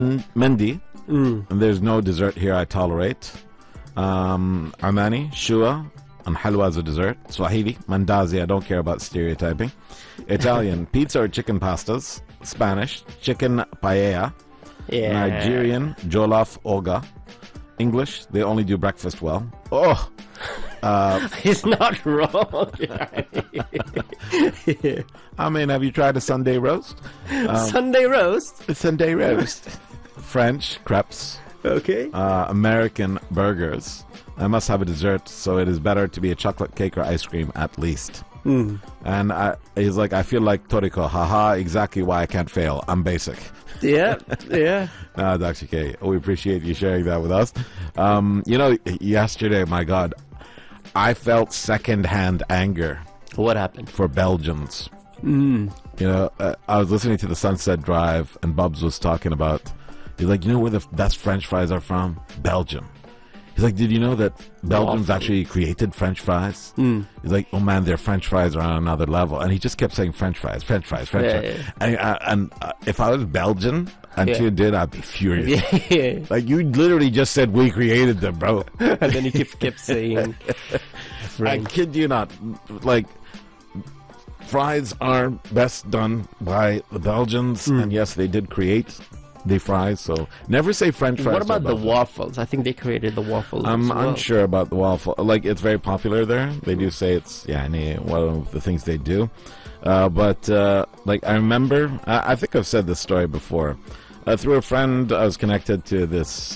Mendi. And there's no dessert here I tolerate. Armani, Shua, and halwa as a dessert. Swahili, mandazi, I don't care about stereotyping. Italian, pizza or chicken pastas. Spanish, chicken paella. Yeah. Nigerian, jollof oga. English, they only do breakfast well. Oh! He's not wrong. I mean, have you tried a Sunday roast? Sunday roast? A Sunday roast. French, crepes. Okay. American, burgers. I must have a dessert, so it is better to be a chocolate cake or ice cream at least. And he's like, I feel like Toriko. Haha, exactly why I can't fail. I'm basic. Yeah. Dr. K, we appreciate you sharing that with us. Yesterday, my God, I felt secondhand anger. What happened? For Belgians. I was listening to the Sunset Drive, and Bubs was talking about, he's like, you know where the best French fries are from? Belgium. He's like, did you know that Belgians actually created French fries? He's like, oh man, their French fries are on another level. And he just kept saying French fries. Yeah. And if I was Belgian until you did, I'd be furious. Yeah. Like, you literally just said we created them, bro. And then he kept saying French. I kid you not. Like, fries are best done by the Belgians. And yes, they did create the fries, so never say French fries. What about the waffles? I think they created the waffles. I'm unsure about the waffle. Like, it's very popular there. They do say it's one of the things they do. But like, I remember, I think I've said this story before. Through a friend, I was connected to this.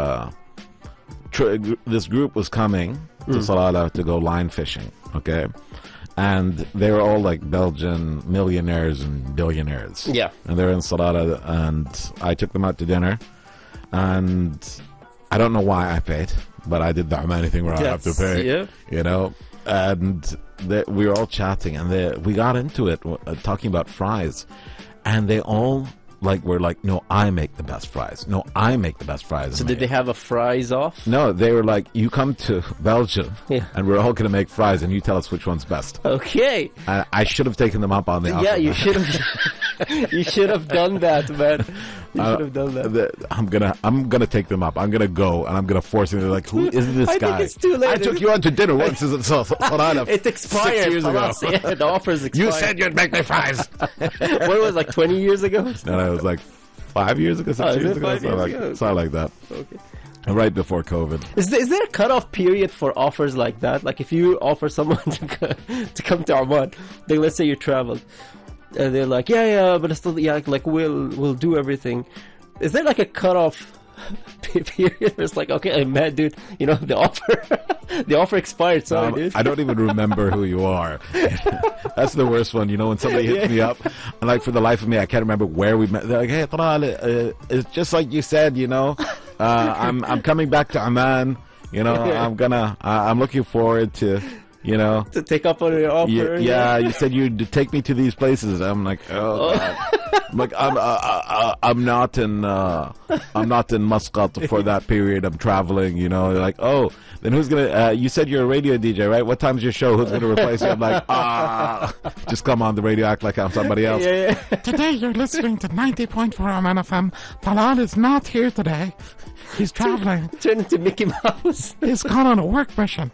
This group was coming to Salalah to go line fishing. Okay. And they were all like Belgian millionaires and billionaires. Yeah. And they were in Salalah, and I took them out to dinner. And I don't know why I paid, but I did the Omani thing where I have to pay. Yeah. You know? And we were all chatting, and we got into it, talking about fries. And they all were like, no, I make the best fries. No, I make the best fries. So did they have a fries off? No, they were like, you come to Belgium, and we're all going to make fries, and you tell us which one's best. Okay. I should have taken them up on the offer. Yeah, you should have. You should have done that, man. You should have done that. I'm gonna take them up. I'm gonna go, and I'm gonna force them. They're like, who is this guy? I think it's too late. I took you out to dinner once. It expired 6 years ago. Yeah, the offer's expired. You said you'd make me fries. What was it, like 20 years ago? No, it was like 5 years ago, 6 years ago. Something like that. Okay. Right before COVID. Is there a cutoff period for offers like that? Like, if you offer someone to come to Oman, like, let's say you traveled, and they're like, but it's still, like we'll do everything. Is there like a cutoff period? It's like, okay, man, dude, the offer expired. Sorry, dude. I don't even remember who you are. That's the worst one. When somebody hits me up, and like, for the life of me, I can't remember where we met. They're like, hey, Talal, it's just like you said. I'm coming back to Oman. I'm looking forward to. To take up on your offer. Yeah, you said you'd take me to these places. I'm like, oh God. I'm like, I'm not in Muscat for that period. I'm traveling. They're like, oh, then who's gonna? You said you're a radio DJ, right? What time's your show? Who's gonna replace you? I'm like, just come on the radio, act like I'm somebody else. Yeah. Today you're listening to 90.4 Oman FM. Talal is not here today. He's traveling. Turn into Mickey Mouse. He's gone on a work mission.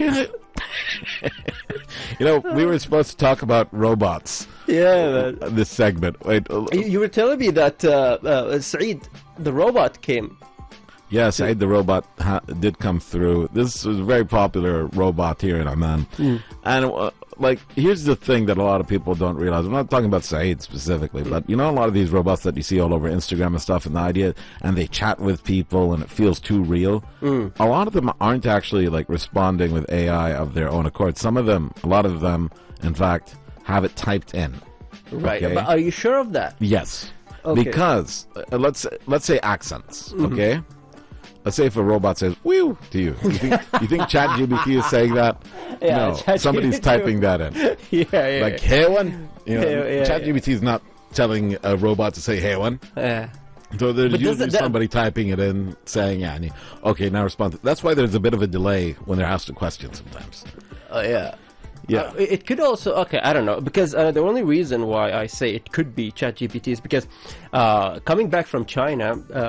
We were supposed to talk about robots. Yeah. This segment. Wait. You were telling me that Saeed, the robot, came. Yeah, Saeed the robot did come through. This is a very popular robot here in Oman. And here's the thing that a lot of people don't realize. I'm not talking about Saeed specifically, but a lot of these robots that you see all over Instagram and stuff, and the idea, and they chat with people and it feels too real. A lot of them aren't actually responding with AI of their own accord. A lot of them, in fact, have it typed in. Right. Okay? But are you sure of that? Yes. Okay. Because let's say accents. Okay. Let's say if a robot says "woo" to you, you think ChatGPT is saying that? Yeah, no, somebody's typing that in. Yeah. Like Hewan, Yeah. ChatGPT is not telling a robot to say Hewan. Yeah. So there's usually somebody typing it in, saying, okay, now respond. That's why there's a bit of a delay when they're asked a question sometimes. Oh, yeah. Yeah. It could also, okay, I don't know, because the only reason why I say it could be ChatGPT is because coming back from China,